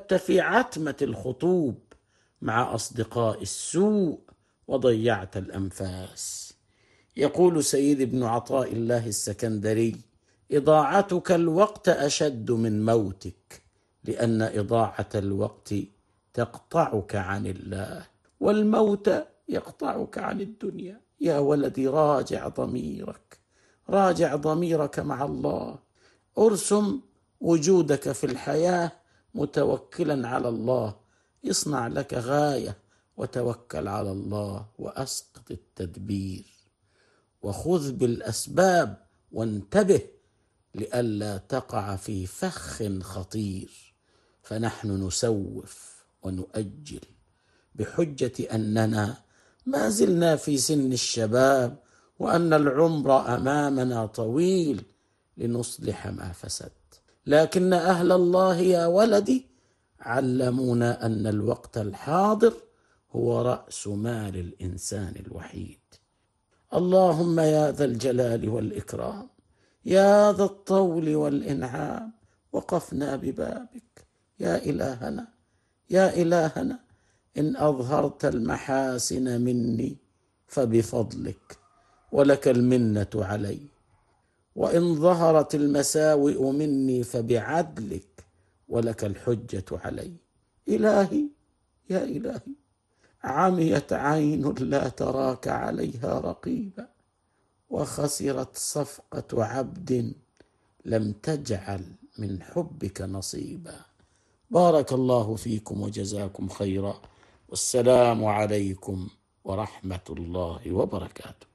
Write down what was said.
في عتمة الخطوب مع أصدقاء السوء وضيعت الأنفاس. يقول سيد ابن عطاء الله السكندري: إضاعتك الوقت أشد من موتك، لأن إضاعة الوقت تقطعك عن الله، والموت يقطعك عن الدنيا. يا ولدي راجع ضميرك، راجع ضميرك مع الله. ارسم وجودك في الحياة متوكلا على الله، اصنع لك غاية وتوكل على الله، وأسقط التدبير وخذ بالأسباب، وانتبه لئلا تقع في فخ خطير. فنحن نسوف ونؤجل بحجة أننا ما زلنا في سن الشباب، وأن العمر أمامنا طويل لنصلح ما فسد. لكن أهل الله يا ولدي علمونا أن الوقت الحاضر هو رأس مال الإنسان الوحيد. اللهم يا ذا الجلال والإكرام، يا ذا الطول والإنعام، وقفنا ببابك يا إلهنا، يا إلهنا. إن أظهرت المحاسن مني فبفضلك، ولك المنة علي، وإن ظهرت المساوئ مني فبعدلك، ولك الحجة علي. إلهي يا إلهي، عميت عين لا تراك عليها رقيبا، وخسرت صفقة عبد لم تجعل من حبك نصيبا. بارك الله فيكم وجزاكم خيرا، والسلام عليكم ورحمة الله وبركاته.